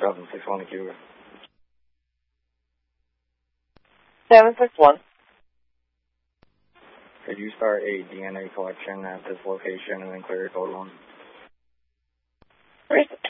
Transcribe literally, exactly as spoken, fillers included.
seven six one Q. seven six one. Could you start a D N A collection at this location and then clear your code one? Where's